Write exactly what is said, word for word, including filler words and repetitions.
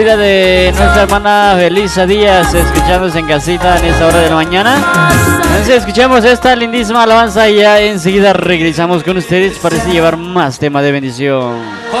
De nuestra hermana Felisa Díaz, escuchándose en casita en esta hora de la mañana. Entonces escuchamos esta lindísima alabanza y ya enseguida regresamos con ustedes para así llevar más tema de bendición.